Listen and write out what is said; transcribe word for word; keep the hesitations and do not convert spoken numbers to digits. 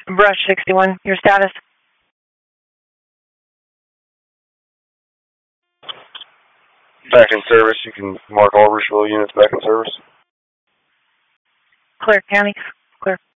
Brush sixty-one, your status? Back in service. You can mark all Rushville units back in service. Clear County. Clear.